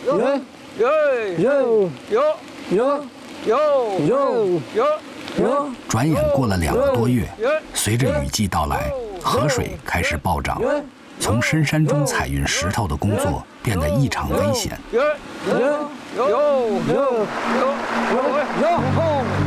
转眼过了2个多月，随着雨季到来，河水开始暴涨，从深山中采运石头的工作变得异常危险。